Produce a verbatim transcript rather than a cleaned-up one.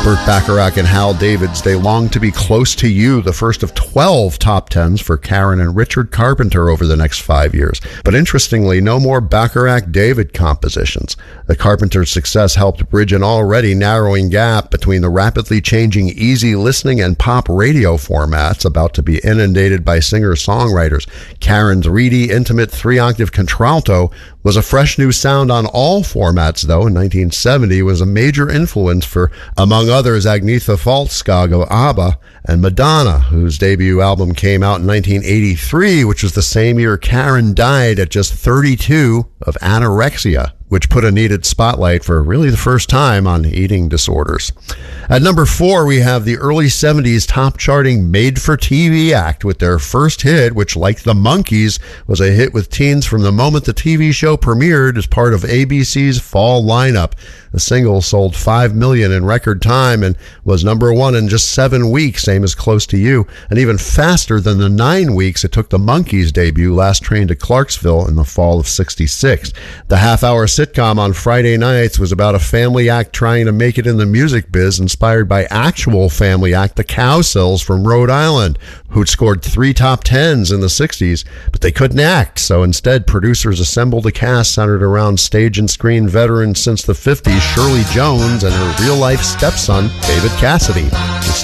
Burt Bacharach and Hal Davids, They Long to Be Close to You, the first of twelve top tens for Karen and Richard Carpenter over the next five years. But interestingly, no more Bacharach-David compositions. The Carpenter success helped bridge an already narrowing gap between the rapidly changing easy listening and pop radio formats about to be inundated by singer-songwriters. Karen's reedy, intimate three-octave contralto was a fresh new sound on all formats, though. In nineteen seventy was a major influence for, among others, Agnetha Faltskog of ABBA and Madonna, whose debut album came out in nineteen eighty-three, which was the same year Karen died at just thirty-two of anorexia, which put a needed spotlight for really the first time on eating disorders. At number four, we have the early seventies top-charting made-for-T V act with their first hit, which, like the Monkees, was a hit with teens from the moment the T V show premiered as part of A B C's fall lineup. The single sold five million in record time and was number one in just seven weeks, same as Close to You, and even faster than the nine weeks it took the Monkees' debut, Last Train to Clarksville, in the fall of sixty-six. The half-hour sitcom on Friday nights was about a family act trying to make it in the music biz, inspired by actual family act the Cowsills from Rhode Island, who'd scored three top tens in the sixties, but they couldn't act, so instead producers assembled a cast centered around stage and screen veterans since the fifties, Shirley Jones, and her real-life stepson, David Cassidy.